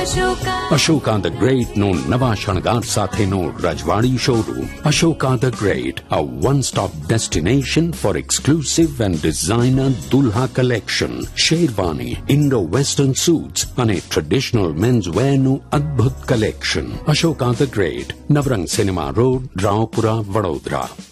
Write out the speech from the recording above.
Ashoka the great નો નવા શણગાર સાથેનો રજવાડી showroom. Ashoka the great, a one-stop destination for exclusive and designer Dulha collection, sherwani, Indo-western suits અને traditional men's વેરનું અદ્ભુત collection. Ashoka the great, Navrang cinema road, Raopura, Vadodara.